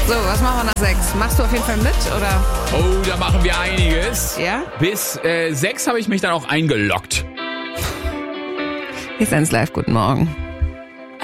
So, was machen wir nach 6? Machst du auf jeden Fall mit, oder? Oh, da machen wir einiges. Ja? Bis 6 habe ich mich dann auch eingeloggt. Hier ist 1 Live, guten Morgen.